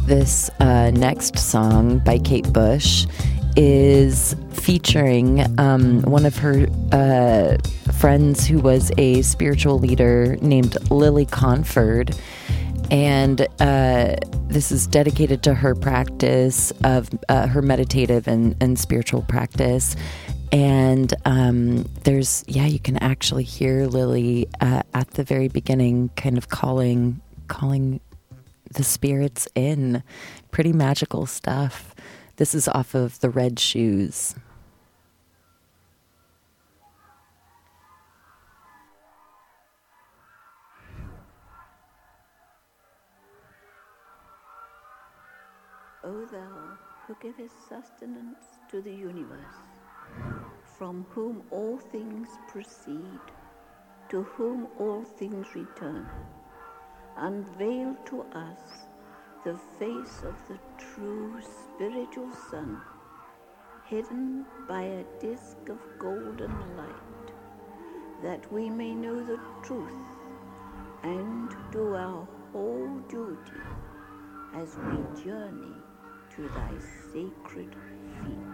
This next song by Kate Bush is featuring one of her friends who was a spiritual leader named Lily Conford. And this is dedicated to her practice of her meditative and spiritual practice. And you can actually hear Lily at the very beginning kind of calling the spirits in. Pretty magical stuff. This is off of The Red Shoes. O thou who givest sustenance to the universe, from whom all things proceed, to whom all things return, unveil to us the face of the true spiritual sun, hidden by a disk of golden light, that we may know the truth and do our whole duty as we journey to thy sacred feet.